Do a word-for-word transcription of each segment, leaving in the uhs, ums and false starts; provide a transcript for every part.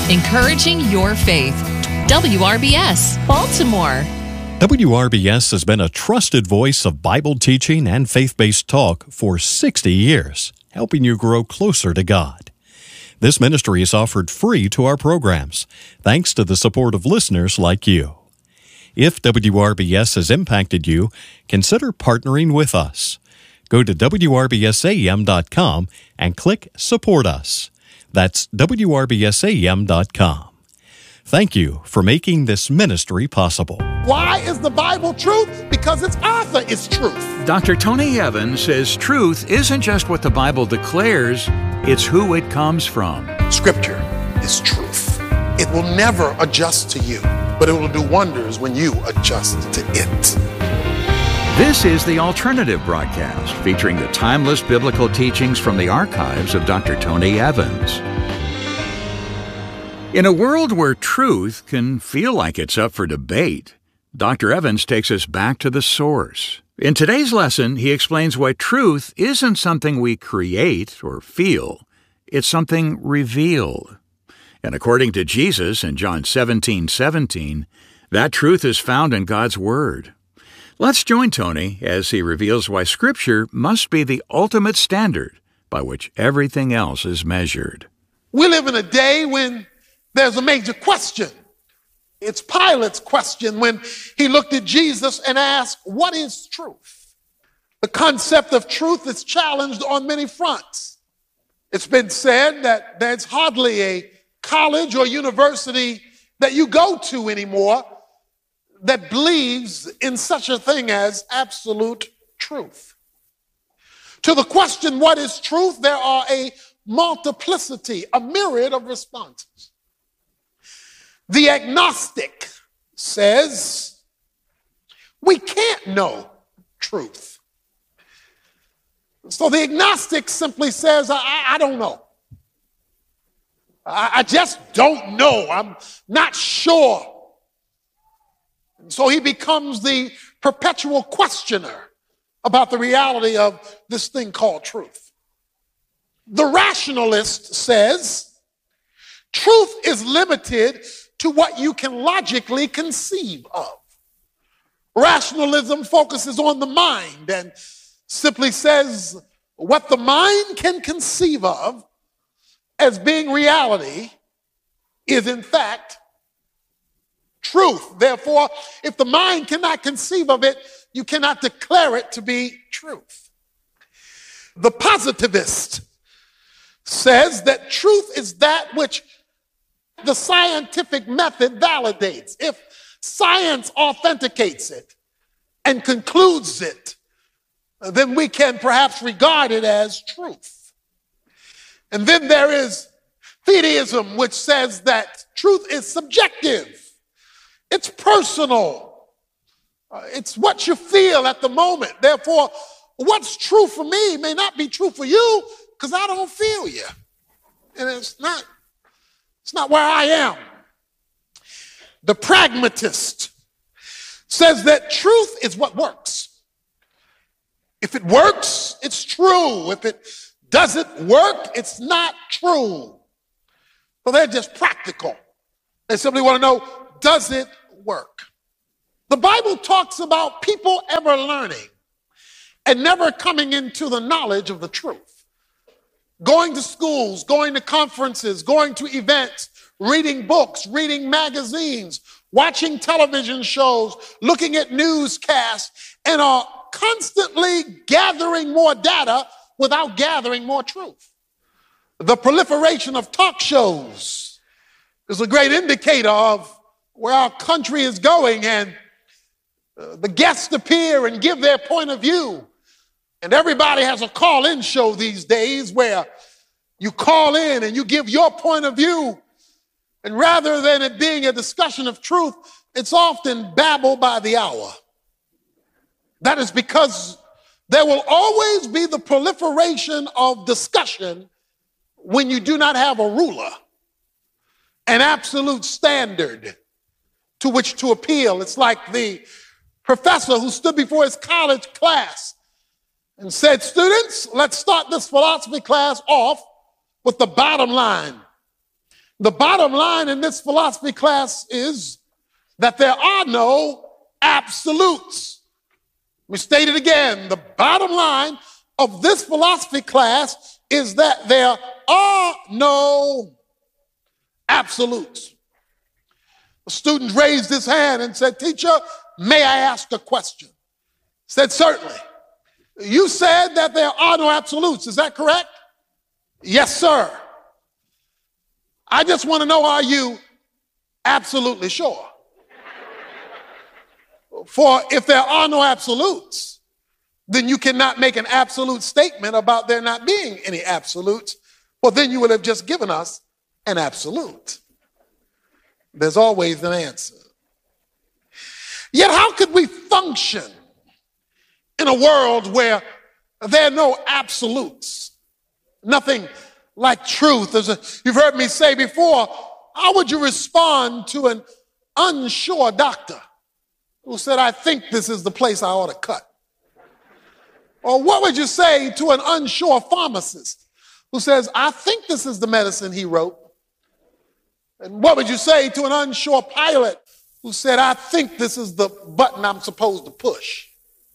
encouraging your faith. W R B S, Baltimore. W R B S has been a trusted voice of Bible teaching and faith-based talk for sixty years, helping you grow closer to God. This ministry is offered free to our programs, thanks to the support of listeners like you. If W R B S has impacted you, consider partnering with us. Go to W R B S A M dot com and click Support Us. That's W R B S A M dot com. Thank you for making this ministry possible. Why is the Bible truth? Because its author is truth. Doctor Tony Evans says truth isn't just what the Bible declares, it's who it comes from. Scripture is truth. It will never adjust to you, but it will do wonders when you adjust to it. This is The Alternative Broadcast, featuring the timeless biblical teachings from the archives of Doctor Tony Evans. In a world where truth can feel like it's up for debate, Doctor Evans takes us back to the source. In today's lesson, he explains why truth isn't something we create or feel, it's something revealed. And according to Jesus in John seventeen seventeen, that truth is found in God's Word. Let's join Tony as he reveals why Scripture must be the ultimate standard by which everything else is measured. We live in a day when there's a major question. It's Pilate's question when he looked at Jesus and asked, what is truth? The concept of truth is challenged on many fronts. It's been said that there's hardly a college or university that you go to anymore that believes in such a thing as absolute truth. To the question, what is truth? There are a multiplicity, a myriad of responses. The agnostic says we can't know truth. So the agnostic simply says, I, I don't know. I, I just don't know. I'm not sure. And so he becomes the perpetual questioner about the reality of this thing called truth. The rationalist says truth is limited to what you can logically conceive of. Rationalism focuses on the mind and simply says what the mind can conceive of as being reality is in fact truth. Therefore, if the mind cannot conceive of it, you cannot declare it to be truth. The positivist says that truth is that which the scientific method validates. If science authenticates it and concludes it, then we can perhaps regard it as truth. And then there is fideism, which says that truth is subjective. It's personal. Uh, it's what you feel at the moment. Therefore, what's true for me may not be true for you because I don't feel you. And it's not It's not where I am. The pragmatist says that truth is what works. If it works, it's true. If it doesn't work, it's not true. So they're just practical. They simply want to know, does it work? The Bible talks about people ever learning and never coming into the knowledge of the truth. Going to schools, going to conferences, going to events, reading books, reading magazines, watching television shows, looking at newscasts, and are constantly gathering more data without gathering more truth. The proliferation of talk shows is a great indicator of where our country is going, and uh, the guests appear and give their point of view. And everybody has a call-in show these days where you call in and you give your point of view. And rather than it being a discussion of truth, it's often babble by the hour. That is because there will always be the proliferation of discussion when you do not have a ruler, an absolute standard to which to appeal. It's like the professor who stood before his college class and said, students, let's start this philosophy class off with the bottom line. The bottom line in this philosophy class is that there are no absolutes. Let me state it again. The bottom line of this philosophy class is that there are no absolutes. A student raised his hand and said, "Teacher, may I ask a question?" Said, "Certainly." "You said that there are no absolutes. Is that correct?" "Yes, sir." "I just want to know, are you absolutely sure?" For if there are no absolutes, then you cannot make an absolute statement about there not being any absolutes. Well, then you would have just given us an absolute. There's always an answer. Yet how could we function in a world where there are no absolutes? Nothing like truth. As a, you've heard me say before, how would you respond to an unsure doctor who said, "I think this is the place I ought to cut"? Or what would you say to an unsure pharmacist who says, "I think this is the medicine he wrote"? And what would you say to an unsure pilot who said, "I think this is the button I'm supposed to push"?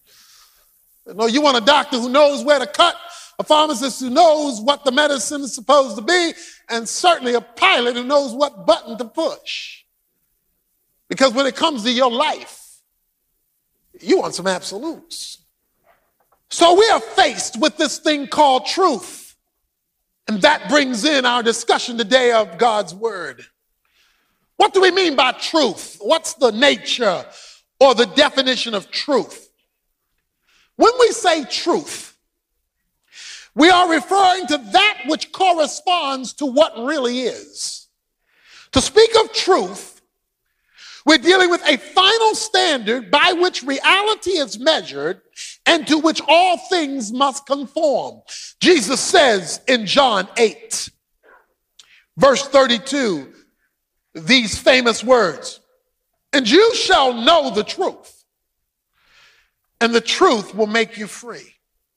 No, you want a doctor who knows where to cut, a pharmacist who knows what the medicine is supposed to be, and certainly a pilot who knows what button to push. Because when it comes to your life, you want some absolutes. So we are faced with this thing called truth. And that brings in our discussion today of God's word. What do we mean by truth? What's the nature or the definition of truth? When we say truth, we are referring to that which corresponds to what really is. To speak of truth, we're dealing with a final standard by which reality is measured and to which all things must conform. Jesus says in John eight, verse thirty-two, these famous words, "And you shall know the truth, and the truth will make you free."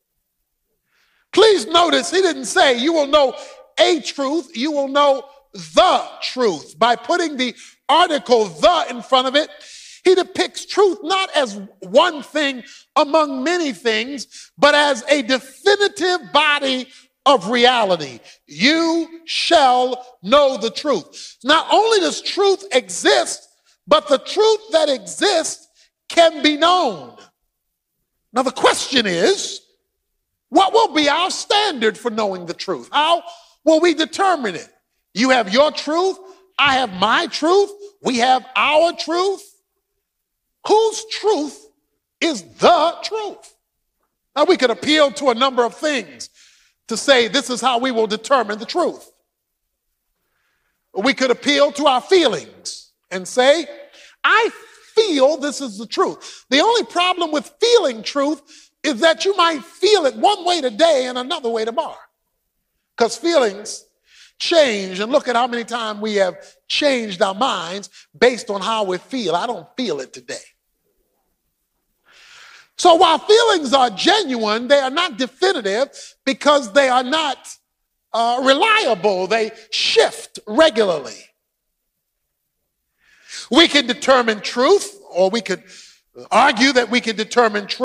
Please notice he didn't say you will know a truth, you will know the truth. By putting the article "the" in front of it, he depicts truth not as one thing among many things, but as a definitive body of reality. You shall know the truth. Not only does truth exist, but the truth that exists can be known. Now the question is, what will be our standard for knowing the truth? How will we determine it? You have your truth, I have my truth, we have our truth. Whose truth is the truth? Now we could appeal to a number of things to say this is how we will determine the truth. We could appeal to our feelings and say, I feel this is the truth. The only problem with feeling truth is that you might feel it one way today and another way tomorrow. Because feelings change, and look at how many times we have changed our minds based on how we feel. I don't feel it today. So while feelings are genuine, they are not definitive because they are not uh, reliable. They shift regularly. We can determine truth, or we could argue that we can determine truth